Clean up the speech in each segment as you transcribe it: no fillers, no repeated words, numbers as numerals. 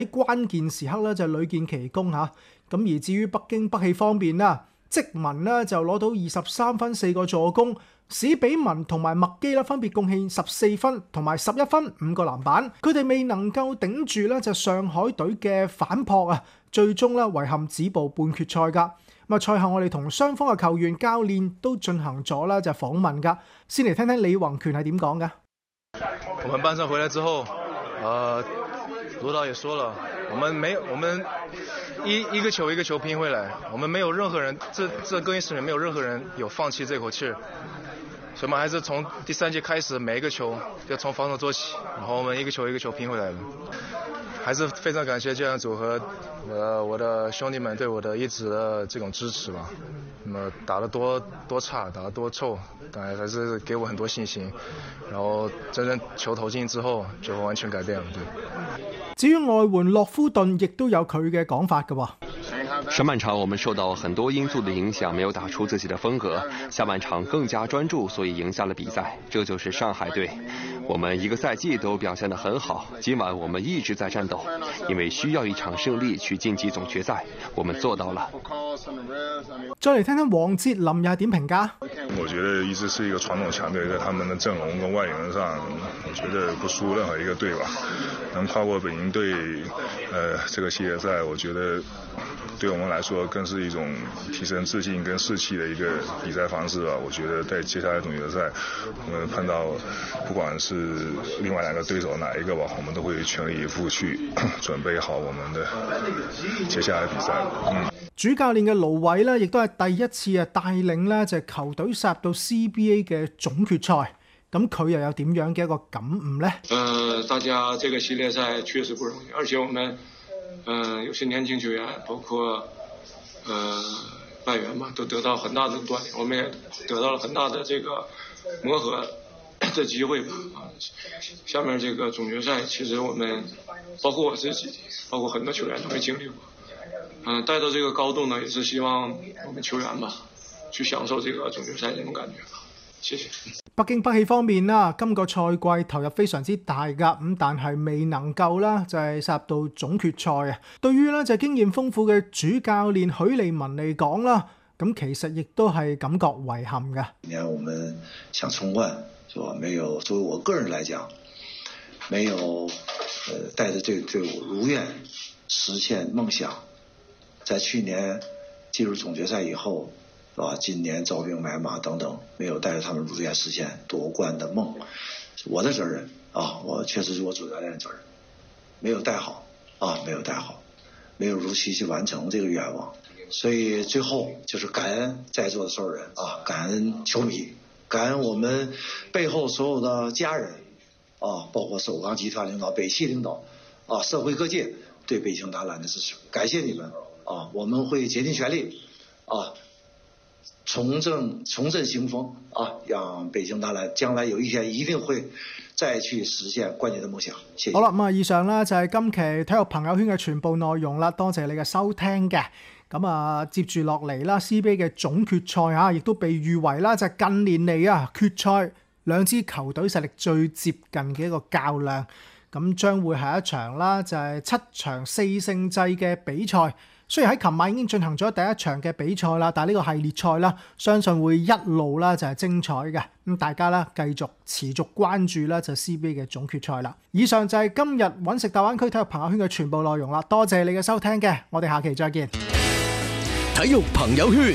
喺關鍵時刻咧就屢建奇功嚇。咁而至於北京北汽方面啦，積文呢就攞到23分4個助攻，史比文同埋麥基啦分別貢獻14分同埋11分5個籃板，佢哋未能夠頂住咧就上海隊嘅反撲啊，最終咧遺憾止步半決賽㗎。咁啊賽後我哋同雙方嘅球員教練都進行咗啦就訪問㗎，先嚟聽聽李宏權係點講㗎。 我們班上回來之後，羅導也說了，我們一個球一個球拼回來，我們沒有任何人，這更衣室裡沒有任何人有放棄這口氣，所以我們還是從第3節開始，每一個球要從防守做起，然後我們一個球一個球拼回來了。還是非常感謝這樣組合，我的兄弟們對我的一直的這種支持吧。那麼打得多差，打得多臭，當然還是給我很多信心。然後真正球投進之後，就完全改變了。對。 至於外援洛夫頓，亦都有佢嘅講法嘅喎。 上半場我們受到很多因素的影響，沒有打出自己的風格。下半場更加專注，所以贏下了比賽。這就是上海隊。我們一個賽季都表現得很好，今晚我們一直在戰鬥，因為需要一場勝利去晉級總決賽，我們做到了。 再嚟聽聽王哲林又係點評價？ 我覺得一直是一個傳統強隊，在他們的陣容跟外援上，我覺得不輸任何一個隊吧。能跨過北京隊，這個系列賽，我覺得對我們來說更是一種提升自信跟士氣的一個比賽方式吧。我覺得在接下來總決賽，我們碰到不管是另外兩個對手哪一個吧，我們都會全力以赴去準備好我們的接下來比賽。 主教練嘅盧偉呢，亦都係第一次帶領呢就球隊殺入到 CBA 嘅總決賽。咁佢又有點樣嘅一個感悟呢？ 大家這個系列賽確實不容易，而且我們有些年輕球員，包括外援嘛，都得到很大的鍛鍊，我們也得到了很大的這個磨合的機會吧。下面這個總決賽，其實我們包括我自己，包括很多球員都沒經歷過。帶到這個高度呢，也是希望我們球員吧，去享受這個總決賽這種感覺吧。謝謝。 北京北汽方面啦，今個賽季投入非常之大㗎，咁但係未能夠啦，就係殺入到總決賽啊。對於咧就經驗豐富嘅主教練許利文嚟講啦，咁其實亦都係感覺遺憾嘅。 今年我們想重冠，是吧？沒有，作為我個人來講，沒有帶着這個隊伍如願實現夢想。在去年進入總決賽以後，是吧？今年招兵買馬等等，沒有帶着他們如願實現奪冠的夢，是我的責任啊！我確實是我主教練的責任，沒有帶好啊，沒有帶好，沒有如期去完成這個願望。所以最後就是感恩在座的所有人啊，感恩球迷，感恩我們背後所有的家人啊，包括首鋼集團領導、北汽領導啊，社會各界對北京大藍的支持，感謝你們啊！我們會竭盡全力啊，重振雄風啊，讓北京大藍將來有一天一定會再去實現冠軍的夢想。謝謝。 好啦，咁啊，以上呢就係今期體育朋友圈嘅全部內容啦，多謝你嘅收聽嘅。咁啊，接住落嚟啦 ，CBA 嘅總決賽啊，亦都被譽為啦，就係近年嚟啊決賽兩支球隊實力最接近嘅一個較量。咁將會係一場啦，就係7場4勝制嘅比賽。雖然喺琴晚已經進行咗第一場嘅比賽啦，但係呢個系列賽啦，相信會一路啦就係精彩嘅。咁大家啦繼續持續關注啦就 CBA 嘅總決賽啦。以上就係今日揾食大灣區體育朋友圈嘅全部內容啦。多謝你嘅收聽嘅，我哋下期再見。 體育朋友圈。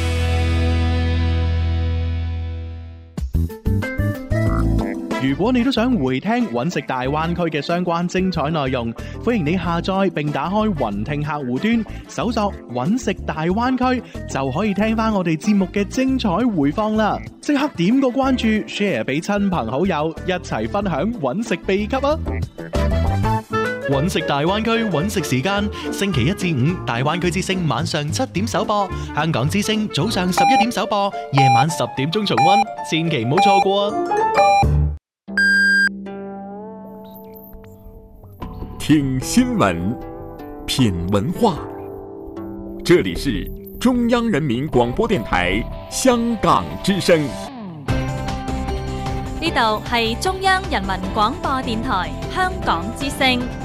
如果你都想回聽揾食大灣區嘅相關精彩內容，歡迎你下載並打開雲聽客戶端，搜索揾食大灣區，就可以聽翻我哋節目嘅精彩回放啦！即刻點個關注 ，share 俾親朋好友，一齊分享揾食秘笈啊！揾食大灣區揾食時間，星期一至五大灣區之聲晚上7點首播，香港之聲早上11點首播，夜晚10點鐘重溫，千祈唔好錯過啊！ 聽新聞，品文化，這裡是中央人民廣播電台香港之聲。 呢度係中央人民廣播電台香港之聲。